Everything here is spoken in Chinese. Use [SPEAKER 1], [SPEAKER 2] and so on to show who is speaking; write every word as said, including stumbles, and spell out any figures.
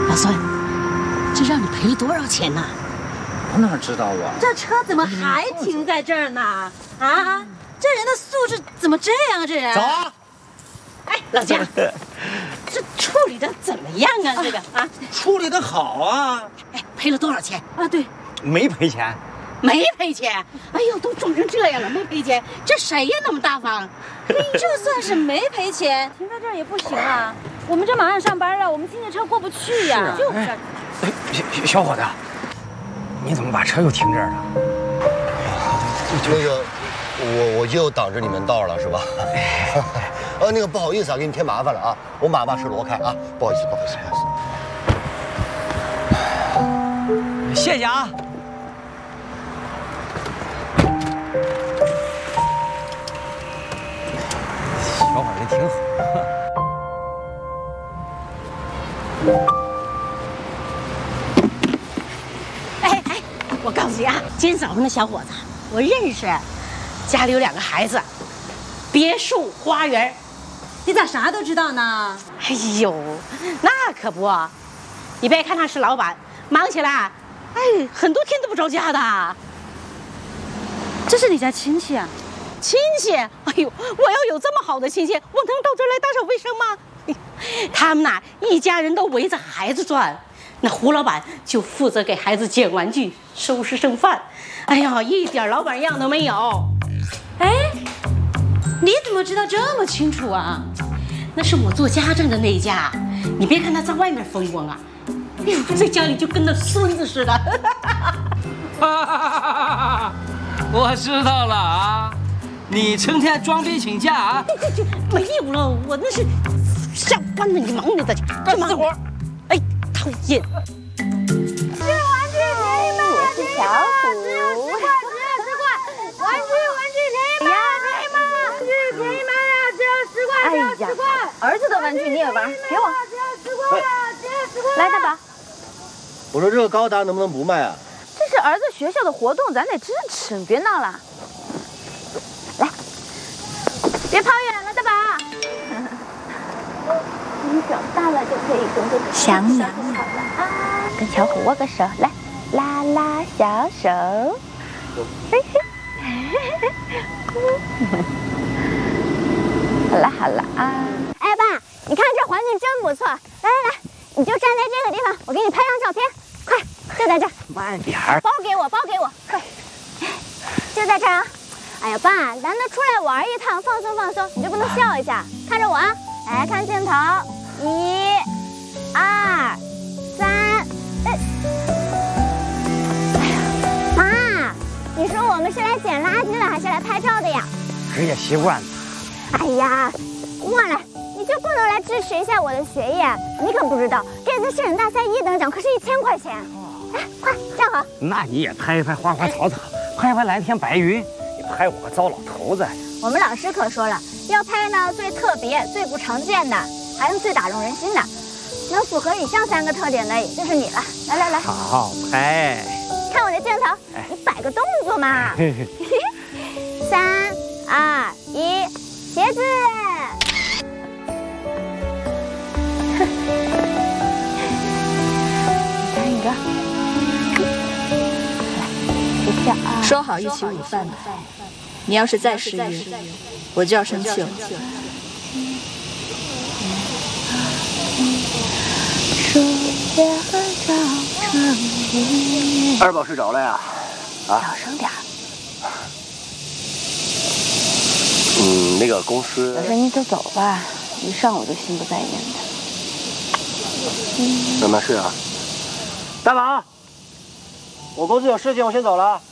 [SPEAKER 1] 老孙，这让你赔了多少钱呢？
[SPEAKER 2] 我哪知道啊？
[SPEAKER 1] 这车怎么还停在这儿呢？啊，这人的素质怎么这样啊？这人。走啊！哎，老姜，这处理的怎么样啊？这个啊，
[SPEAKER 2] 处理的好啊！
[SPEAKER 1] 哎，赔了多少钱啊？对，
[SPEAKER 2] 没赔钱。
[SPEAKER 1] 没赔钱，哎呦，都撞成这样了，没赔钱，这谁呀那么大方？
[SPEAKER 3] 就算是没赔钱，停在这儿也不行啊！我们这马上上班了，我们今天车过不去呀。
[SPEAKER 2] 就是。哎，小小伙子，你怎么把车又停这儿了？
[SPEAKER 4] 那个，我我又挡着你们道了，是吧？呃，那个不好意思啊，给你添麻烦了啊，我马把车挪开啊，不好意思，不好意思，不好意思。
[SPEAKER 2] 谢谢啊。 小伙子挺好。
[SPEAKER 1] 哎哎，我告诉你啊，今天早上那小伙子我认识，家里有两个孩子，别墅花园。
[SPEAKER 3] 你咋啥都知道呢？
[SPEAKER 1] 哎呦，那可不，你别看他是老板，忙起来，哎，很多天都不着家的。
[SPEAKER 3] 这是你家亲戚啊？
[SPEAKER 1] 亲戚，哎呦，我要有这么好的亲戚，我能到这儿来打扫卫生吗？他们呐，一家人都围着孩子转，那胡老板就负责给孩子捡玩具、收拾剩饭。哎呀，一点老板样都没有。
[SPEAKER 3] 哎，你怎么知道这么清楚啊？
[SPEAKER 1] 那是我做家政的那一家，你别看他在外面风光啊，哎呦，在家里就跟那孙子似的。
[SPEAKER 5] 我知道了啊。 你成天装逼请假啊？
[SPEAKER 1] 就就没有了，我那是下班了，你忙你的去，干嘛活？哎，讨厌！
[SPEAKER 3] 这玩具便宜吗？
[SPEAKER 6] 我是小虎，
[SPEAKER 3] 只有十块，只有十块，玩具玩具便宜吗？便宜吗？玩具便宜吗呀？只有十块，只有十块。
[SPEAKER 6] 儿子的玩具你也玩，给我。
[SPEAKER 3] 只有十块，只有十块。
[SPEAKER 6] 来，大宝。
[SPEAKER 4] 我说这个高达能不能不卖啊？
[SPEAKER 6] 这是儿子学校的活动，咱得支持，你别闹了。 来，别跑远了，大宝。你长大了就可以跟哥哥想你了啊！跟小虎握个手，来，拉拉小手。嘿嘿，好了好了啊！
[SPEAKER 7] 哎，爸，你看这环境真不错。来来来，你就站在这个地方，我给你拍张照片。快，就在这儿。
[SPEAKER 2] 慢点儿。
[SPEAKER 7] 包给我，包给我，快，就在这儿啊。 哎呀，爸，难得出来玩一趟，放松放松，你就不能笑一下？看着我啊，来看镜头，一、二、三，哎，哎呀，妈，你说我们是来捡垃圾的，还是来拍照的呀？
[SPEAKER 2] 儿也习惯了。
[SPEAKER 7] 哎呀，忘了，你就不能来支持一下我的学业？你可不知道，这次摄影大赛一等奖可是一千块钱。来，快站好。
[SPEAKER 2] 那你也拍一拍花花草草，拍一拍蓝天白云。 拍我个糟老头子！
[SPEAKER 7] 我们老师可说了，要拍呢最特别、最不常见的，还有最打动人心的。能符合以上三个特点的，也就是你了。来来来，
[SPEAKER 2] 好拍！
[SPEAKER 7] 看我的镜头，你摆个动作嘛。三二一，茄子！
[SPEAKER 6] 看一个，来，睡觉啊！
[SPEAKER 8] 说好一起午饭的。 你要是再失约，我就要生气了。
[SPEAKER 4] 二宝睡着了呀？
[SPEAKER 6] 啊，小声点。
[SPEAKER 4] 嗯，那个公司。
[SPEAKER 6] 老师，你就走吧，一上午就心不在焉的。
[SPEAKER 4] 慢慢睡啊。大宝，我公司有事情，我先走了。